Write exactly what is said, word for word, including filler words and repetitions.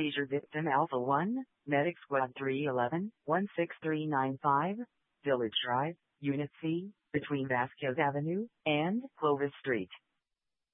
Seizure victim Alpha one, Medic Squad three eleven, one six three nine five, Village Drive, Unit C, between Vasquez Avenue and Clovis Street.